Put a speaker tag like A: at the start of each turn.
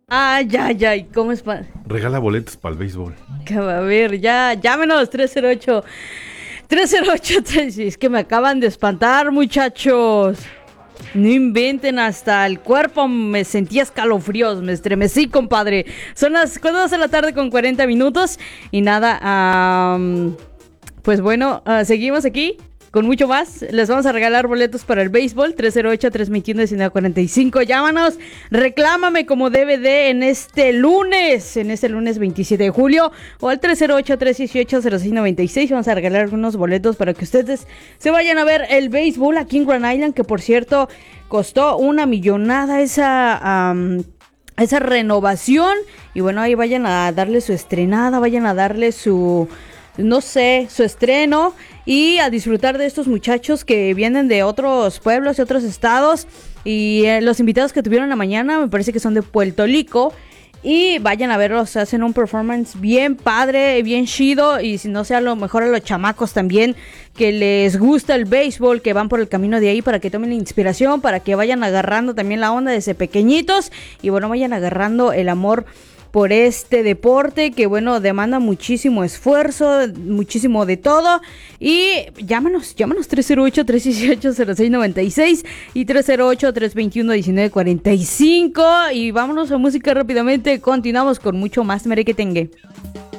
A: Ay, ay, ay, ¿cómo es?
B: Regala boletos para el béisbol.
A: Que va a ver, ya, llámenos 308 es que me acaban de espantar, muchachos. No inventen, hasta el cuerpo me sentía escalofríos, me estremecí, compadre. Son las 2 de la tarde con 40 minutos y nada, pues bueno, seguimos aquí con mucho más. Les vamos a regalar boletos para el béisbol. 308-321-1945. Llámanos, reclámame como DVD en este lunes 27 de julio, o al 308-318-0696. Vamos a regalar algunos boletos para que ustedes se vayan a ver el béisbol aquí en Grand Island, que por cierto costó una millonada esa renovación. Y bueno, ahí vayan a darle su estrenada, vayan a darle su, no sé, su estreno, y a disfrutar de estos muchachos que vienen de otros pueblos y otros estados. Y los invitados que tuvieron la mañana me parece que son de Puerto Rico. Y vayan a verlos, hacen un performance bien padre, bien chido. Y si no sea, a lo mejor a los chamacos también que les gusta el béisbol, que van por el camino de ahí, para que tomen inspiración, para que vayan agarrando también la onda desde pequeñitos. Y bueno, vayan agarrando el amor por este deporte que, bueno, demanda muchísimo esfuerzo, muchísimo de todo. Y llámanos 308-318-0696 y 308-321-1945. Y vámonos a música rápidamente. Continuamos con mucho más merequetengue.